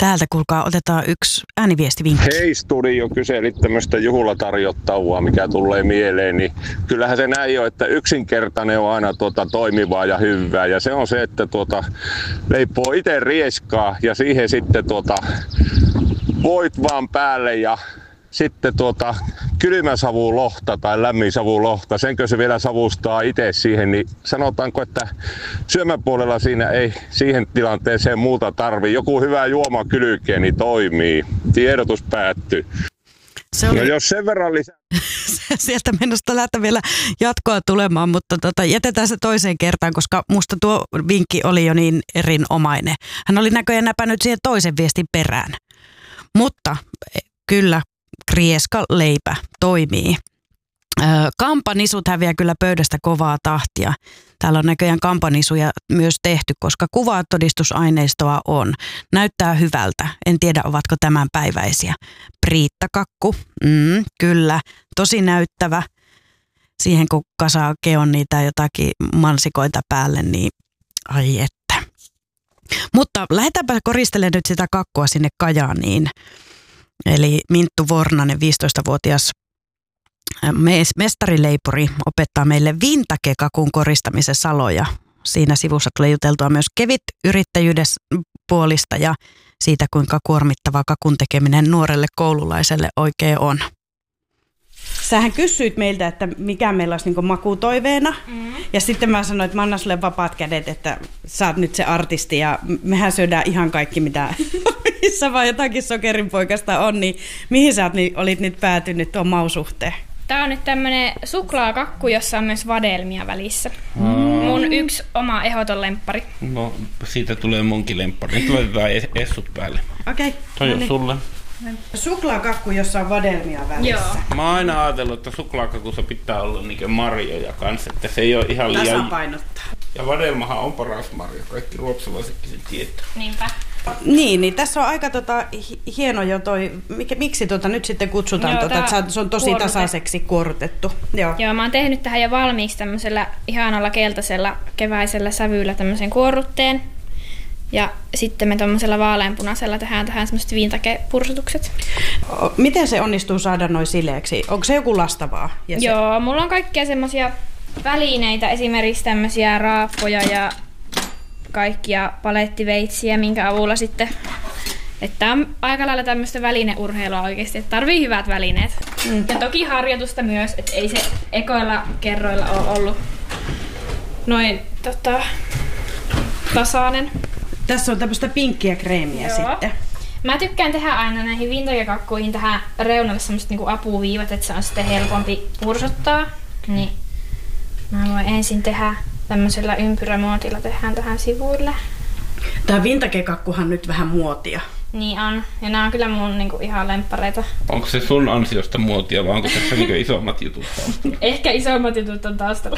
Täältä kuulkaa, otetaan yksi ääniviestivinkki. Hei studio, kyselit tämmöistä juhlatarjottavaa, mikä tulee mieleen, niin kyllähän se näin on, että yksinkertainen on aina toimivaa ja hyvää. Ja se on se, että leipoo itse rieskaa ja siihen sitten voit vaan päälle ja sitten kylmä savulohta tai lämmin savulohta, senkö se vielä savustaa itse siihen, niin sanotaanko, että syömäpuolella siinä ei siihen tilanteeseen muuta tarvii. Joku hyvä juoma kylkeen, niin toimii. Tiedotus päättyy. No jos sen verran lisää. Sieltä menosta lähtee vielä jatkoa tulemaan, mutta jätetään se toiseen kertaan, koska musta tuo vinkki oli jo niin erinomainen. Hän oli näköjään näpännyt siihen toisen viestin perään. Mutta kyllä krieskaleipä toimii. Kampanisut häviää kyllä pöydästä kovaa tahtia. Täällä on näköjään kampanisuja myös tehty, koska kuvatodistusaineistoa on. Näyttää hyvältä. En tiedä, ovatko tämänpäiväisiä. Priittakakku, kyllä. Tosi näyttävä. Siihen kun kasaa keon niitä jotakin mansikoita päälle, niin ai että. Mutta lähdetäänpä koristelemaan nyt sitä kakkua sinne Kajaaniin. Eli Minttu Vornanen, 15-vuotias mestarileipuri, opettaa meille vintage-kakun koristamisen saloja. Siinä sivussa tulee juteltua myös kevytyrittäjyyden puolista ja siitä, kuinka kuormittava kakun tekeminen nuorelle koululaiselle oikein on. Sähän kysyit meiltä, että mikä meillä olisi niin makutoiveena. Ja sitten mä sanoin, että mä annan sulle vapaat kädet, että sä oot nyt se artisti ja mehän syödään ihan kaikki, mitä missä vaan jotakin sokerinpoikasta on. Niin mihin sä olit nyt päätynyt tuon mausuhteen? Tää on nyt tämmönen suklaakakku, jossa on myös vadelmia välissä. Mun yksi oma ehdoton lemppari. No, siitä tulee munkin lemppari. Nyt laitetaan essut päälle. Okei. Toi on sulle. Suklaakakku, jossa on vadelmia välissä. Joo. Mä oon aina ajatellut, että suklaakakussa pitää olla niinku marjoja kanssa, että se ei ole ihan liian. Tasapainottaa. Ja vadelmahan on paras marjo, kaikki ruotsalaisetkin sen tietää. Niinpä. Niin tässä on aika hieno jo toi, miksi nyt sitten kutsutaan, että se on tosi tasaiseksi kuorutettu. Joo, mä oon tehnyt tähän jo valmiiksi tämmöisellä ihanalla keltaisella keväisellä sävyllä tämmöisen kuorrutteen. Ja sitten me tommosella vaaleanpunaisella tehdään tähän semmoiset vintage-pursutukset. Miten se onnistuu saada noin sileeksi? Onko se joku lastavaa? Joo, mulla on kaikkia semmoisia välineitä, esimerkiksi tämmöisiä raappoja ja kaikkia palettiveitsiä, minkä avulla sitten, että on aika lailla tämmöistä välineurheilua oikeasti, että tarvii hyvät välineet. Ja toki harjoitusta myös, että ei se ekoilla kerroilla ole ollut noin tasainen. Tässä on tämmöistä pinkkiä kreemiä sitten. Mä tykkään tehdä aina näihin vintage-kakkuihin tähän reunalle semmoiset niinku apuviivat, että se on sitten helpompi pursuttaa. Niin mä voin ensin tehdä tämmöisellä ympyrämuotilla tehdään tähän sivuille. Tää vintage-kakkuhan nyt vähän muotia. Niin on. Ja nämä on kyllä mun niinku ihan lemppareita. Onko se sun ansiosta muotia vai onko tässä niinku isommat jutut taustalla? Ehkä isommat jutut on taustalla.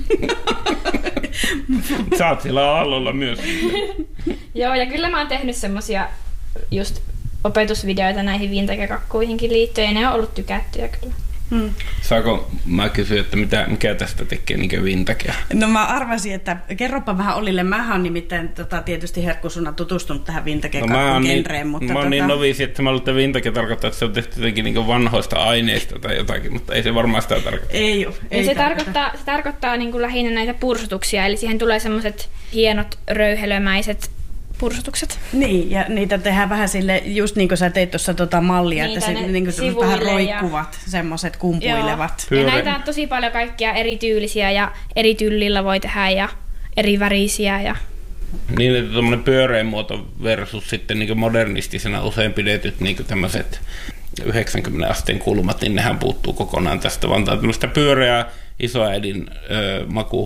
Sä oot siellä aallolla myös. Joo, ja kyllä mä oon tehnyt semmosia just opetusvideoita näihin vintage-kakkuihinkin liittyen, ja ne on ollut tykättyjä kyllä. Saako mä kysyä, että mikä tästä tekee niin vintagea? No mä arvasin, että kerropa vähän Ollille. Mähän on nimittäin tietysti herkkusuna tutustunut tähän vintage-kakkun genreen. Mutta mä oon niin noviisi, että mä luulen, että vintage tarkoittaa, että se on tehty jotenkin niin vanhoista aineista tai jotakin, mutta ei se varmaan sitä tarkoita. Ei ole. Ei se tarkoittaa niin kuin lähinnä näitä pursutuksia, eli siihen tulee semmoiset hienot röyhelömäiset pursutukset. Niin, ja niitä tehdään vähän sille, just niin kuin sä teit tuossa mallia, niin, että se niin kuin vähän roikkuvat, semmoiset kumpuilevat. Ja näitä on tosi paljon kaikkia erityylisiä ja eri tyllillä voi tehdä ja eri värisiä. Ja niin, että tuommoinen pyöreä muoto versus sitten niin modernistisena usein pidetyt niin tämmöiset 90 asteen kulmat, niin nehän puuttuu kokonaan tästä, vaan tämmöistä pyöreää isoäidin